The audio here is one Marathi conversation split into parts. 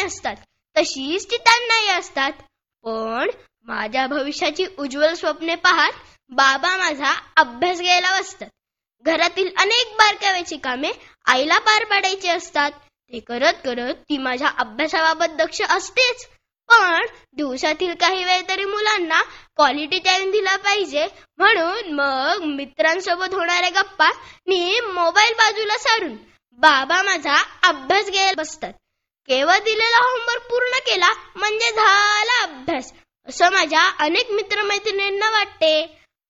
असतात तशीच ती त्यांनाही असतात. पण माझ्या भविष्याची उज्ज्वल स्वप्ने पाहत बाबा माझा अभ्यास घ्यायला बसतात. घरातील अनेक बारकाव्याची कामे आईला पार पाडायची असतात. ते करत करत ती माझ्या अभ्यासाबाबत दक्ष असतेच, पण दिवसातील काही वेळ तरी मुलांना क्वालिटी टाइम दिला पाहिजे म्हणून मग मित्रांसोबत होणाऱ्या गप्पा मी मोबाईल बाजूला सारून बाबा माझा अभ्यास घ्यायला बसतात. केवळ दिलेला होमवर्क पूर्ण केला म्हणजे झाला अभ्यास असं माझ्या अनेक मित्रमैत्रिणींना वाटते.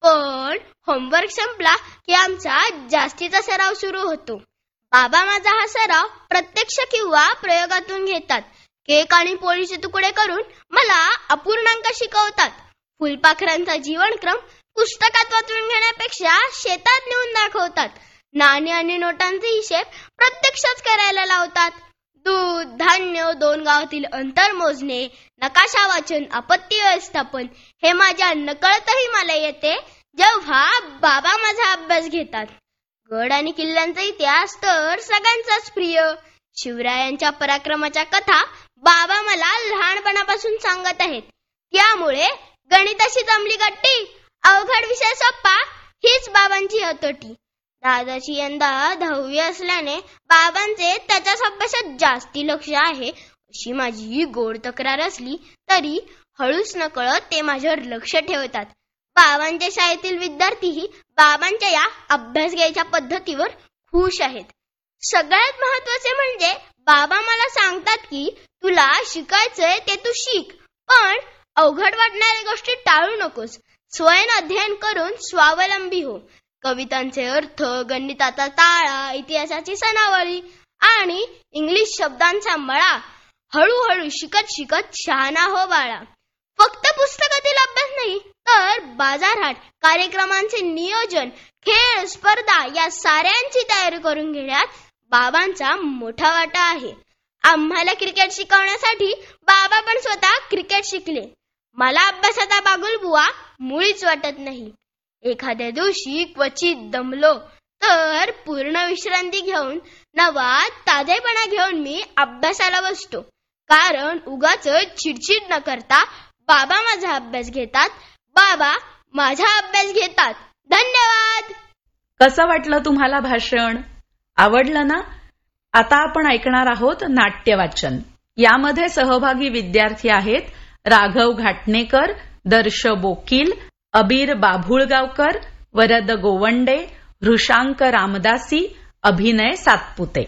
पण होमवर्क संपला की आमचा जास्तीचा सराव सुरू होतो. बाबा माझा हा सराव प्रत्यक्ष किंवा प्रयोगातून घेतात. केक आणि पोळीचे तुकडे करून मला अपूर्णांक शिकवतात. फुलपाखरांचा जीवनक्रम पुस्तकात वाचून घेण्यापेक्षा शेतात नेऊन दाखवतात. नाणी आणि नोटांचे हिशेब प्रत्यक्षच करायला लावतात. दूध, धान्य, 2 गावातील अंतर मोजणे, नकाशा वाचन, आपत्ती व्यवस्थापन हे माझ्या नकळतही मला येते जेव्हा बाबा माझा अभ्यास घेतात. गड आणि किल्ल्यांचा इतिहास तर सगळ्यांचाच प्रिय. शिवरायांच्या पराक्रमाच्या कथा बाबा मला लहानपणापासून सांगत आहेत. त्यामुळे गणिताशी जमली गट्टी, अवघड विषय सोप्पा हीच बाबांची हतोटी. दादाची यंदा 10वी असल्याने बाबांचे त्याच्याच अभ्यासात जास्ती लक्ष आहे अशी माझी गोड तक्रार असली तरी हळूच नकळत ते माझ्यावर लक्ष ठेवतात. बाबांच्या शाळेतील विद्यार्थीही बाबांच्या या अभ्यास घ्यायच्या पद्धतीवर खुश आहेत. सगळ्यात महत्वाचे म्हणजे बाबा मला सांगतात की तुला शिकायचंय ते तू शिक, पण अवघड वाटणाऱ्या गोष्टी टाळू नकोस. स्वयं अध्ययन करून स्वावलंबी हो. कवितांचे अर्थ, गणिताचा ताळा, इतिहासाची सनावळी आणि इंग्लिश शब्दांचा मळा हळूहळू शिकत शिकत शहाणा हो बाळा. फक्त पुस्तकातील अभ्यास नाही तर बाजारहाट, कार्यक्रमांचे नियोजन, खेळ, स्पर्धा या साऱ्यांची तयारी करून घेण्यात बाबांचा मोठा वाटा आहे. आम्हाला क्रिकेट शिकवण्यासाठी बाबा पण स्वतः क्रिकेट शिकले. मला अभ्यासाचा बागुलबुवा मुळीच वाटत नाही. एखाद्या दिवशी क्वचित दमलो तर पूर्ण विश्रांती घेऊन नवा ताजेपणा घेऊन मी अभ्यासाला बसतो. कारण उगाच चिडचिड न करता बाबा माझा अभ्यास घेतात, बाबा माझा अभ्यास घेतात. धन्यवाद. कसं वाटलं तुम्हाला भाषण? आवडलं ना? आता आपण ऐकणार आहोत नाट्य वाचन. यामध्ये सहभागी विद्यार्थी आहेत राघव घाटणेकर, दर्श बोकील, अबीर बाभुळगावकर, वरद गोवंडे, ऋषांक रामदासी, अभिनय सातपुते.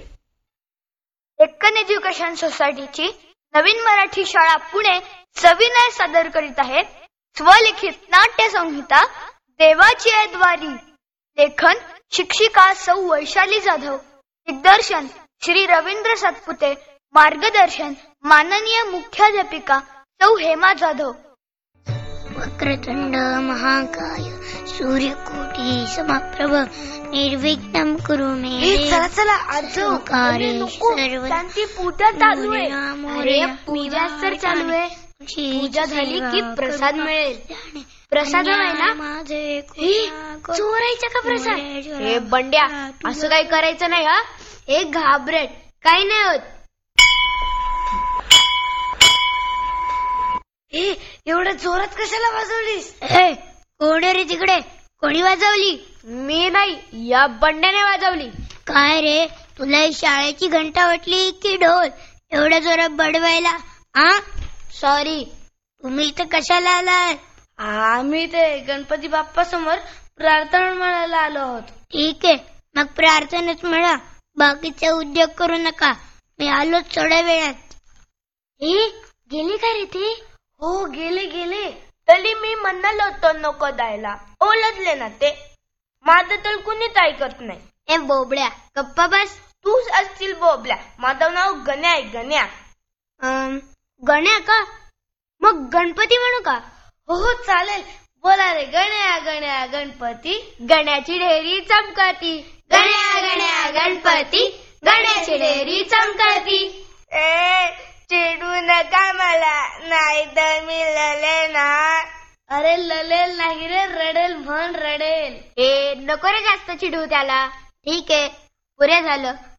डेक्कन एज्युकेशन सोसायटीची नवीन मराठी शाळा पुणे सविनय सादर करीत आहेत स्वलिखित नाट्य संहिता देवाची आहे द्वारी. लेखन शिक्षिका सौ वैशाली जाधव. दिग्दर्शन श्री रवींद्र सातपुते. मार्गदर्शन माननीय मुख्याध्यापिका सौ हेमा जाधव. वक्रतुंड महाकाय सूर्यकोटी समप्रभ निर्विघ्नं कुरु मे. चला त्यांची पूजा चालू आहे. अरे पूजा तर चालू आहे. पूजा झाली की प्रसाद मिळेल. प्रसाद आहे ना? चोरायचा का प्रसाद? हे बंड्या, असं काही करायचं नाही हा. हे घाबरेट काही नाही होत. एवढ्या जोरात कशाला वाजवलीस? कोण रे तिकडे? कोणी वाजवली? मी नाही, या बंड्याने वाजवली. काय रे, तुला शाळेची घंटा वाटली की ढोल एवढ्या जोरात बडवायला? सॉरी. तुम्ही इथं कशाला आलाय? आम्ही ते गणपती बाप्पा समोर प्रार्थना म्हणायला आलो आहोत. ठीक आहे, मग प्रार्थनाच म्हणा, बाकीचे उद्योग करू नका. मी आलोच थोड्या वेळात. गेले का रे ते? हो गेले. तरी मी म्हणालो होतो नको द्यायला. ओळखले ना ते. माझं तर कुणीच ऐकत नाही. ए बोबड्या, गप्पा बस. तूच असतील बोबल्या. माझं नाव गण्या आहे. गण्या. गण्या का? मग गणपती म्हणू का? हो चालेल. बोला रे. गण्या गण्या गणपती, गण्याची ढेरी चमकती. गण्या गण्या गणपती, गण्याची ढेरी चमकती. चिडू नका मला, नाही तर मी ललेल ना. अरे ललेल नाही रे, रडेल म्हण, रडेल. नको रे जास्त चिडू त्याला. ठीक आहे, पुरे झालं.